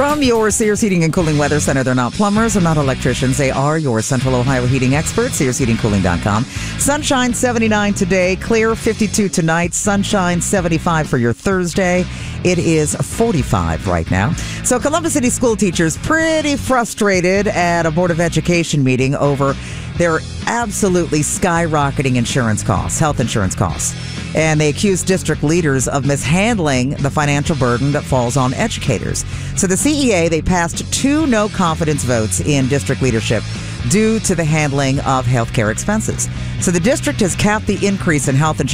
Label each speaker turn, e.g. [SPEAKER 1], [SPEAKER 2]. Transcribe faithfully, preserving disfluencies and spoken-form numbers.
[SPEAKER 1] From your Sears Heating and Cooling Weather Center, they're not plumbers, they're not electricians. They are your Central Ohio heating experts, sears heating cooling dot com. Sunshine seventy-nine today, clear fifty-two tonight, sunshine seventy-five for your Thursday. It is forty-five right now. So Columbus City school teachers pretty frustrated at a Board of Education meeting over their absolutely skyrocketing insurance costs, health insurance costs. And they accused district leaders of mishandling the financial burden that falls on educators. So the C E A, they passed two no confidence votes in district leadership due to the handling of healthcare expenses. So the district has capped the increase in health insurance